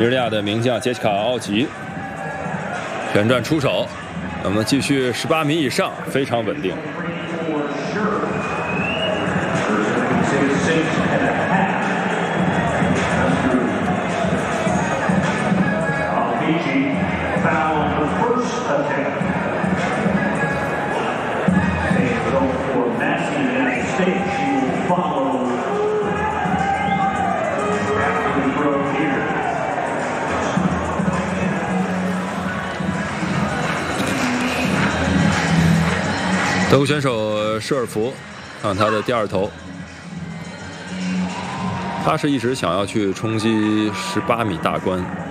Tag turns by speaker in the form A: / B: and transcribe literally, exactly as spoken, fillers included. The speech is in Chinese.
A: 日利亚的名将杰西卡·奥吉旋转出手，那么继续十八米以上，非常稳定。德国选手舍尔福，看他的第二投，他是一直想要去冲击十八米大关。